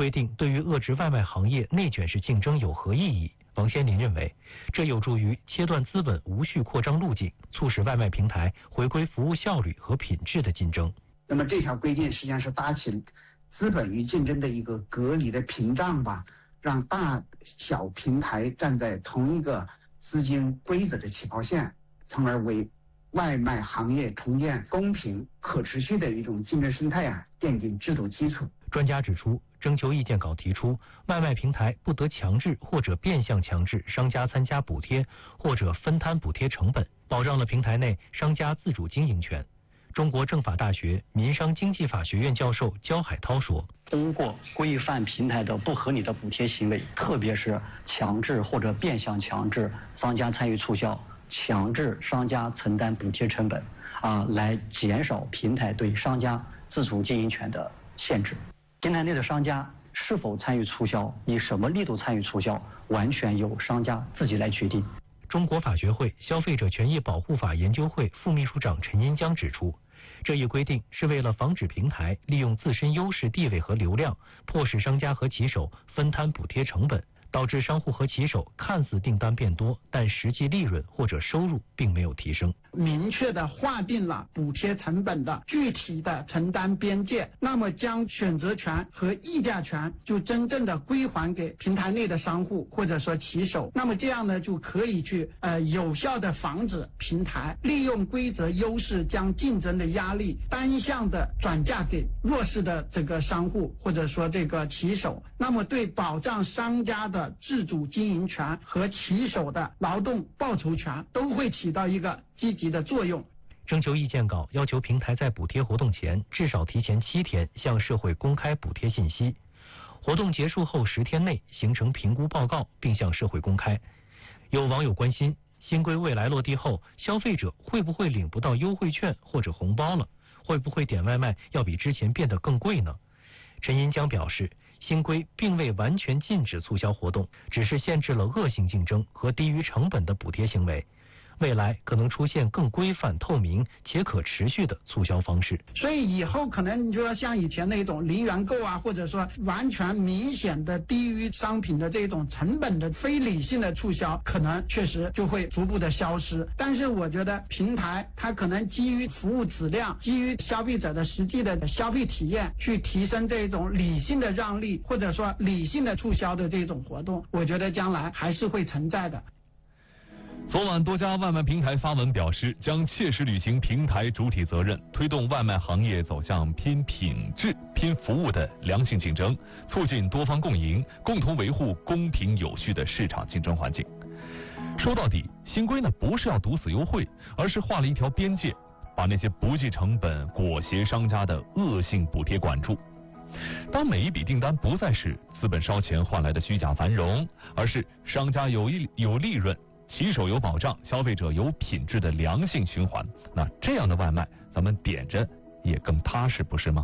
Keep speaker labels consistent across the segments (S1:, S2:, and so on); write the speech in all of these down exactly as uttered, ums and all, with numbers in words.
S1: 规定对于遏制外卖行业内卷式竞争有何意义？王先林认为，这有助于切断资本无序扩张路径，促使外卖平台回归服务效率和品质的竞争。
S2: 那么这条规定实际上是搭起资本与竞争的一个隔离的屏障吧，让大小平台站在同一个资金规则的起跑线，从而为外卖行业重建公平可持续的一种竞争生态啊奠定制度基础。
S1: 专家指出，征求意见稿提出，外卖平台不得强制或者变相强制商家参加补贴或者分摊补贴成本，保障了平台内商家自主经营权。中国政法大学民商经济法学院教授焦海涛说，
S3: 通过规范平台的不合理的补贴行为，特别是强制或者变相强制商家参与促销，强制商家承担补贴成本啊，来减少平台对商家自主经营权的限制。平台内的商家是否参与促销，以什么力度参与促销，完全由商家自己来决定。
S1: 中国法学会消费者权益保护法研究会副秘书长陈银江指出，这一规定是为了防止平台利用自身优势地位和流量，迫使商家和骑手分摊补贴成本，导致商户和骑手看似订单变多，但实际利润或者收入并没有提升。
S4: 明确的划定了补贴成本的具体的承担边界，那么将选择权和议价权就真正的归还给平台内的商户或者说骑手，那么这样呢就可以去呃有效的防止平台利用规则优势将竞争的压力单向的转嫁给弱势的这个商户或者说这个骑手，那么对保障商家的自主经营权和骑手的劳动报酬权都会起到一个积极的作用。
S1: 征求意见稿要求平台在补贴活动前至少提前七天向社会公开补贴信息，活动结束后十天内形成评估报告并向社会公开。有网友关心，新规未来落地后，消费者会不会领不到优惠券或者红包了？会不会点外卖要比之前变得更贵呢？陈银江表示，新规并未完全禁止促销活动，只是限制了恶性竞争和低于成本的补贴行为。未来可能出现更规范、透明且可持续的促销方式。
S4: 所以以后可能你就要像以前那种零元购啊，或者说完全明显的低于商品的这种成本的非理性的促销，可能确实就会逐步的消失。但是我觉得平台它可能基于服务质量，基于消费者的实际的消费体验，去提升这种理性的让利或者说理性的促销的这种活动，我觉得将来还是会存在的。
S5: 昨晚，多家外卖平台发文表示，将切实履行平台主体责任，推动外卖行业走向拼品质、拼服务的良性竞争，促进多方共赢，共同维护公平有序的市场竞争环境。说到底，新规呢不是要堵死优惠，而是画了一条边界，把那些不计成本、裹挟商家的恶性补贴管住。当每一笔订单不再是资本烧钱换来的虚假繁荣，而是商家有一有利润，骑手有保障，消费者有品质的良性循环，那这样的外卖咱们点着也更踏实，不是吗？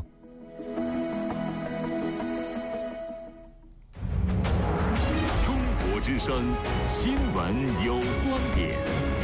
S6: 中国之声新闻有观点，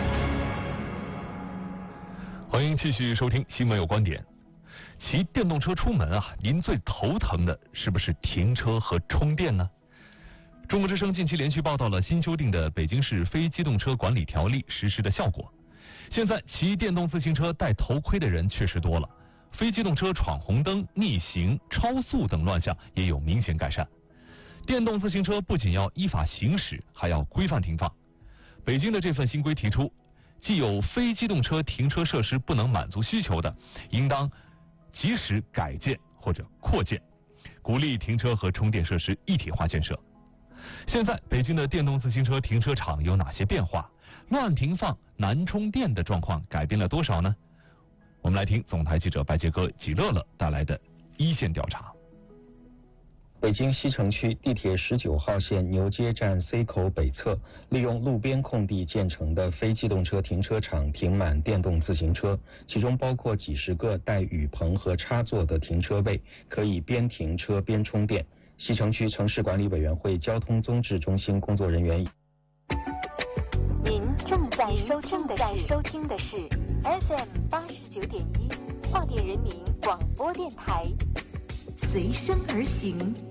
S5: 欢迎继续收听新闻有观点。骑电动车出门啊，您最头疼的是不是停车和充电呢？中国之声近期连续报道了新修订的北京市非机动车管理条例实施的效果。现在骑电动自行车戴头盔的人确实多了，非机动车闯红灯、逆行、超速等乱象也有明显改善。电动自行车不仅要依法行驶，还要规范停放。北京的这份新规提出，既有非机动车停车设施不能满足需求的，应当及时改建或者扩建，鼓励停车和充电设施一体化建设。现在北京的电动自行车停车场有哪些变化？乱停放、难充电的状况改变了多少呢？我们来听总台记者白杰哥、纪乐乐带来的一线调查。
S7: 北京西城区地铁十九号线牛街站 C 口北侧，利用路边空地建成的非机动车停车场停满电动自行车，其中包括几十个带雨棚和插座的停车位，可以边停车边充电。西城区城市管理委员会交通综治中心工作人员。
S8: 您正在收听的是收听的是 F M 八十九点一，化电人民广播电台，随声而行。